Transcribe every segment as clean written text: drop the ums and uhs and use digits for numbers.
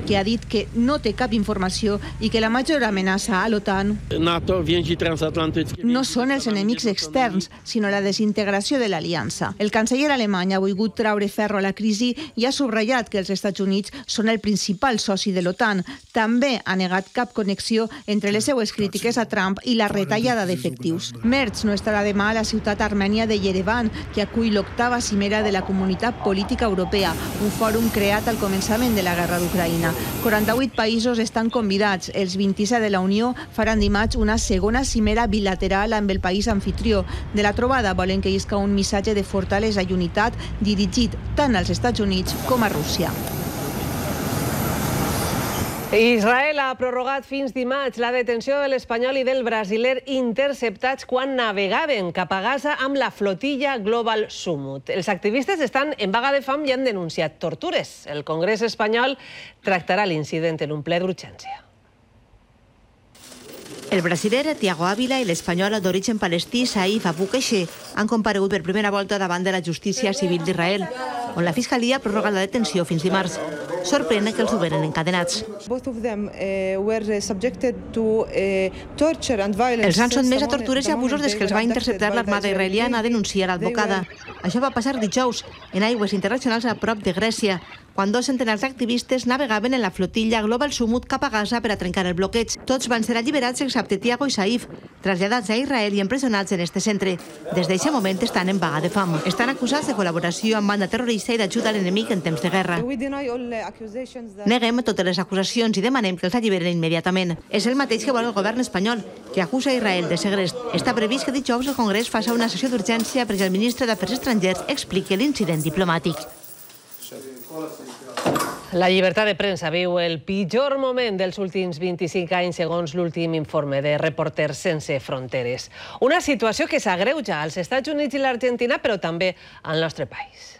que ha dit que no té cap informació i que la major amenaça a l'OTAN no són els enemics externs, sinó la desintegració de l'aliança. El canceller alemany ha volgut traure ferro a la crisi i ha subratllat que els Estats Units són el principal soci de l'OTAN. També ha negat cap connexió entre les seues crítiques a Trump i la retallada d'efectius. Merz no estarà demà a la ciutat armènia de Yerevan, que acull l'8ª cimera de la Comunitat Política Europea, un fòrum creat al començament de la guerra d'Ucraïna. 48 països estan convidats. Els 27 de la Unió faran dimarts una segona cimera bilateral amb el país anfitrió. De la trobada volen que isca un missatge de fortalesa i unitat dirigit tant als Estats Units com a Rússia. Israel ha prorrogat fins dimarts la detenció de l'espanyol i del brasiler interceptats quan navegaven cap a Gaza amb la flotilla Global Summit. Els activistes estan en vaga de fam i han denunciat tortures. El Congrés espanyol tractarà l'incident en un ple d'urgència. El brasiler Thiago Ávila i l'espanyol d'origen palestí Saif Abu Qeixe han comparegut per primera volta davant de la justícia civil d'Israel, on la Fiscalia ha prorrogat la detenció fins dimarts. Sorprèn que els oberen encadenats. Els han sotmès a tortures i abusos des que els va interceptar l'armada israeliana, a denunciar l'advocada. Això va passar dijous en aigües internacionals a prop de Grècia, quan 2 centenars d'activistes navegaven en la flotilla Global Summit cap a Gaza per a trencar el bloqueig. Tots van ser alliberats excepte Thiago i Saif, traslladats a Israel i empresonats en este centre. Des d'aquest moment estan en vaga de fam. Estan acusats de col·laboració amb banda terrorista i d'ajuda a l'enemic en temps de guerra. Neguem totes les acusacions i demanem que els alliberen immediatament. És el mateix que vol el govern espanyol, que acusa Israel de segrest. Està previst que dijous el Congrés faci una sessió d'urgència perquè el ministre d'Afers Estrangers expliqui l'incident diplomàtic. La llibertat de premsa viu el pitjor moment dels últims 25 anys, segons l'últim informe de Reporters Sense Fronteres. Una situació que s'agreuja als Estats Units i l'Argentina, però també al nostre país.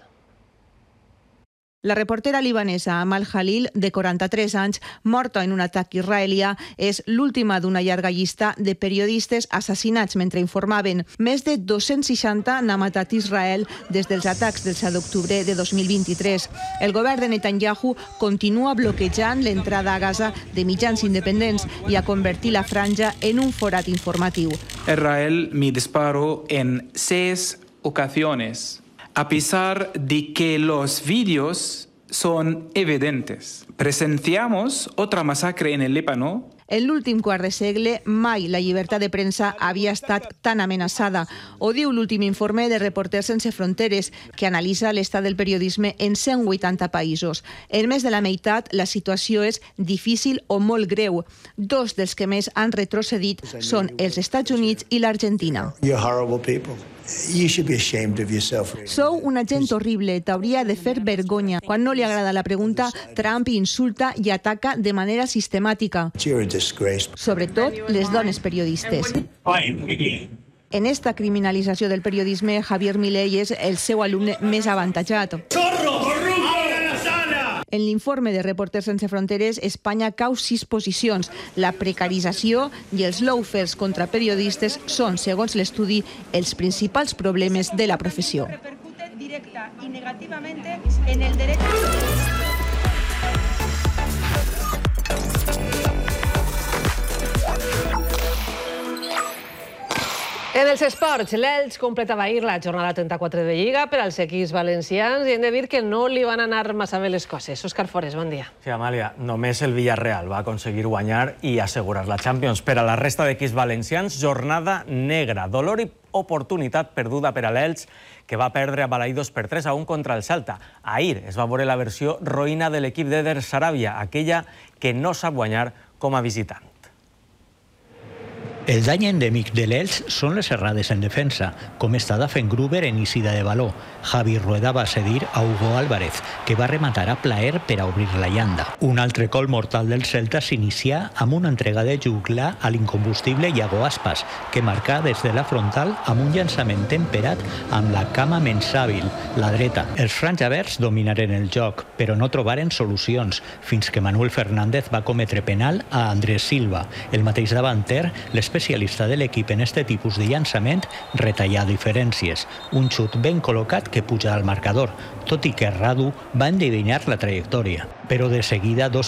La reportera libanesa Amal Khalil, de 43 anys, morta en un atac israelià, és l'última d'una llarga llista de periodistes assassinats mentre informaven. Més de 260 n'ha matat Israel des dels atacs del 7 d'octubre de 2023. El govern de Netanyahu continua bloquejant l'entrada a Gaza de mitjans independents i ha convertit la franja en un forat informatiu. Israel me disparó en 6 ocasiones. A pesar de que los vídeos son evidentes. Presenciamos otra masacre en el Líbano. En l'últim quart de segle, mai la llibertat de premsa havia estat tan amenaçada. Ho diu l'últim informe de Reporters Sense Fronteres, que analitza l'estat del periodisme en 180 països. En més de la meitat, la situació és difícil o molt greu. 2 dels que més han retrocedit són els Estats Units i l'Argentina. Sou una gent horrible, t'hauria de fer vergonya. Quan no li agrada la pregunta, Trump insulta i ataca de manera sistemàtica. Sobretot les dones periodistes. En esta criminalització del periodisme, Javier Milei és el seu alumne més avantatjat. En l'informe de Reporters Sense Fronteres, Espanya cau 6 posicions. La precarització i els lawfars contra periodistes són, segons l'estudi, els principals problemes de la professió. Repercute directa i negativament en el dret. En els esports, l'Elx completava ahir la jornada 34 de Lliga per als equips valencians i hem de dir que no li van anar massa bé les coses. Òscar Forés, bon dia. Sí, Amàlia, només el Villarreal va aconseguir guanyar i assegurar la Champions. Per a la resta d'equips valencians, jornada negra, dolor i oportunitat perduda per a l'Elx, que va perdre a Balaidos per 3-1 contra el Celta. Ahir es va veure la versió roïna de l'equip d'Eder Sarabia, aquella que no sap guanyar com a visitant. El dany endèmic de l'Elx són les errades en defensa, com està fent Gruber en eixida de baló. Javi Rueda va cedir a Hugo Álvarez, que va rematar a plaer per a obrir la llanda. Un altre col mortal del Celta s'inicia amb una entrega de juglar a l'incombustible Iago Aspas, que marcà des de la frontal amb un llançament temperat amb la cama menys hàbil, la dreta. Els franjaverds dominaren el joc, però no trobaren solucions, fins que Manuel Fernández va cometre penal a Andrés Silva. El mateix davanter, l'especialista de l'equip en este tipus de llançament, retallà diferències. Un xut ben col·locat que puja al marcador, tot i que Radu va endevinar la trajectòria. Però de seguida dos